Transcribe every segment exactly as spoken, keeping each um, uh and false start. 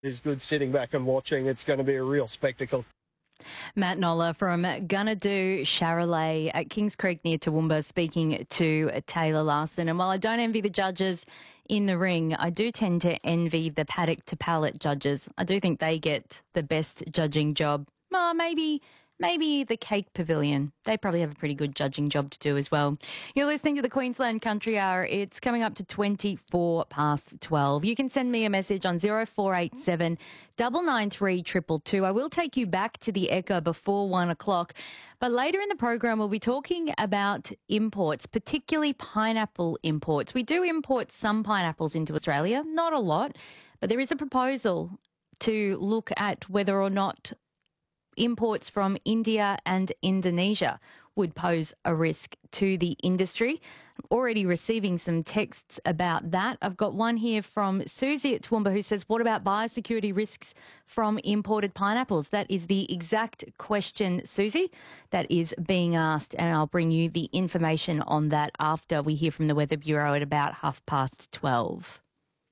It's good sitting back and watching. It's going to be a real spectacle. Matt Noller from Gunnedah Charolais at Kings Creek near Toowoomba speaking to Taylor Larson. And while I don't envy the judges in the ring, I do tend to envy the paddock to pallet judges. I do think they get the best judging job. Well, maybe... Maybe the Cake Pavilion. They probably have a pretty good judging job to do as well. You're listening to the Queensland Country Hour. It's coming up to twenty-four past twelve. You can send me a message on zero four eight seven, nine nine three, two two two. I will take you back to the Echo before one o'clock. But later in the program, we'll be talking about imports, particularly pineapple imports. We do import some pineapples into Australia, not a lot, but there is a proposal to look at whether or not imports from India and Indonesia would pose a risk to the industry. I'm already receiving some texts about that. I've got one here from Susie at Toowoomba who says, what about biosecurity risks from imported pineapples? That is the exact question, Susie, that is being asked, and I'll bring you the information on that after we hear from the Weather Bureau at about half past twelve.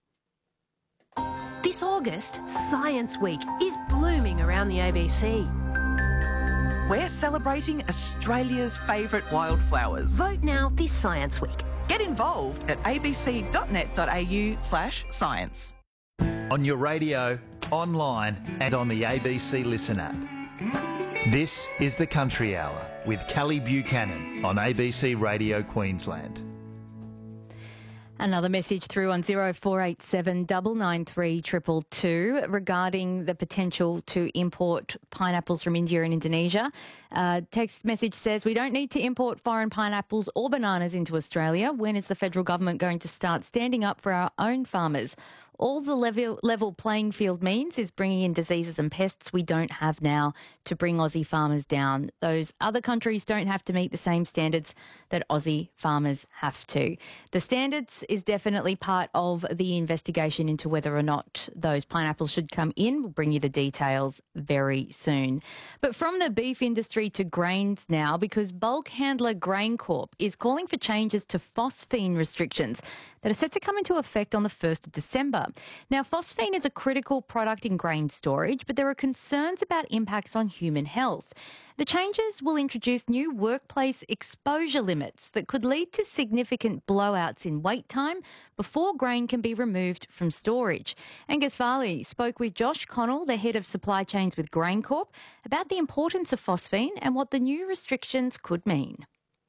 This August, Science Week is blooming around the A B C. We're celebrating Australia's favourite wildflowers. Vote now this Science Week. Get involved at abc.net.au slash science. On your radio, online and on the A B C Listen app. This is the Country Hour with Kelly Buchanan on A B C Radio Queensland. Another message through on zero four eight seven, nine nine three, two two two regarding the potential to import pineapples from India and Indonesia. Uh, text message says, we don't need to import foreign pineapples or bananas into Australia. When is the federal government going to start standing up for our own farmers? All the level, level playing field means is bringing in diseases and pests we don't have now to bring Aussie farmers down. Those other countries don't have to meet the same standards that Aussie farmers have to. The standards is definitely part of the investigation into whether or not those pineapples should come in. We'll bring you the details very soon. But from the beef industry to grains now, because bulk handler GrainCorp is calling for changes to phosphine restrictions that are set to come into effect on the first of December. Now, phosphine is a critical product in grain storage, but there are concerns about impacts on human health. The changes will introduce new workplace exposure limits that could lead to significant blowouts in wait time before grain can be removed from storage. Angus Farley spoke with Josh Connell, the head of supply chains with GrainCorp, about the importance of phosphine and what the new restrictions could mean.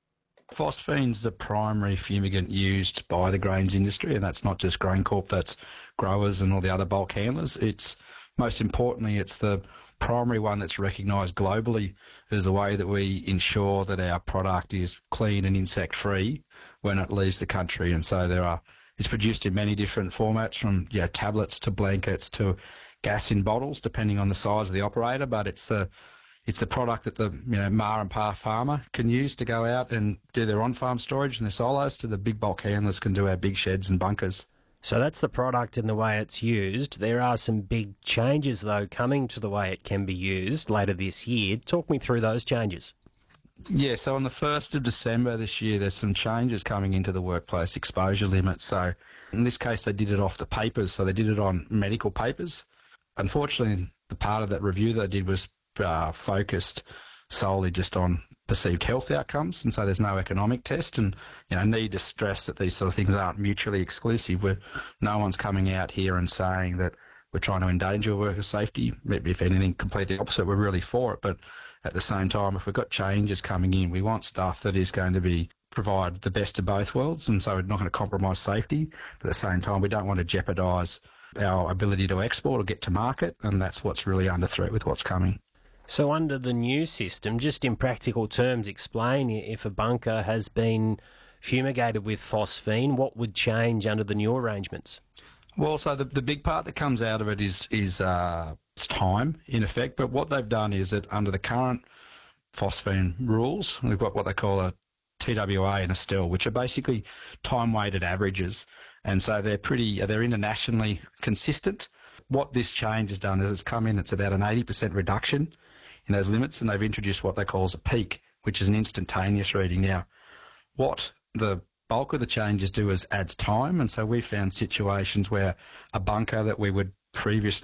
Phosphine is the primary fumigant used by the grains industry, and that's not just GrainCorp, that's growers and all the other bulk handlers. It's most importantly, it's the primary one that's recognised globally as the way that we ensure that our product is clean and insect-free when it leaves the country. And so there are, it's produced in many different formats, from you know, tablets to blankets to gas in bottles, depending on the size of the operator. But it's the It's the product that the you know ma and pa farmer can use to go out and do their on-farm storage and their silos, to the big bulk handlers can do our big sheds and bunkers. So that's the product and the way it's used. There are some big changes, though, coming to the way it can be used later this year. Talk me through those changes. Yeah, so on the first of December this year, there's some changes coming into the workplace exposure limit. So in this case, they did it off the papers, so they did it on medical papers. Unfortunately, the part of that review they did was Uh, focused solely just on perceived health outcomes, and so there's no economic test. And you know, need to stress that these sort of things aren't mutually exclusive. Where no one's coming out here and saying that we're trying to endanger worker safety. If anything, completely opposite. We're really for it. But at the same time, if we've got changes coming in, we want stuff that is going to be provide the best of both worlds, and so we're not going to compromise safety. But at the same time, we don't want to jeopardise our ability to export or get to market, and that's what's really under threat with what's coming. So under the new system, just in practical terms, explain if a bunker has been fumigated with phosphine, what would change under the new arrangements? Well, so the, the big part that comes out of it is, is uh, time, in effect. But what they've done is that under the current phosphine rules, we've got what they call a T W A and a S T E L, which are basically time-weighted averages. And so they're pretty, they're internationally consistent. What this change has done is it's come in, it's about an eighty percent reduction in those limits, and they've introduced what they call as a peak, which is an instantaneous reading. Now, what the bulk of the changes do is adds time, and so we found situations where a bunker that we would previously